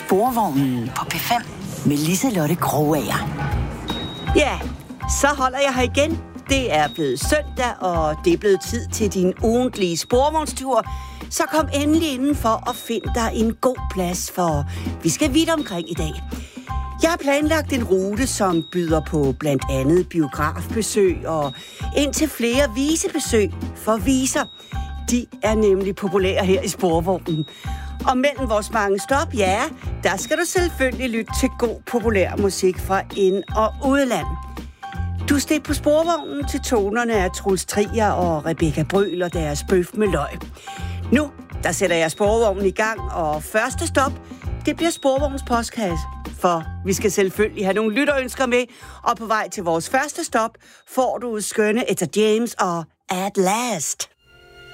Sporvognen på P5 med Liselotte Krogager. Ja, så holder jeg her igen. Det er blevet søndag, og det er blevet tid til din ugentlige sporvognstur. Så kom endelig indenfor og find dig en god plads, for vi skal vidt omkring i dag. Jeg har planlagt en rute, som byder på blandt andet biografbesøg og indtil flere visebesøg for viser. De er nemlig populære her i sporvognen. Og mellem vores mange stop, ja, der skal du selvfølgelig lytte til god populær musik fra ind- og udland. Du steg på sporvognen til tonerne af Truls Trier og Rebecca Brøl og deres bøf med løg. Nu, der sætter jeg sporvognen i gang, og første stop, det bliver sporvognens postkasse. For vi skal selvfølgelig have nogle lytterønsker med, og på vej til vores første stop får du skønne Etta James og At Last.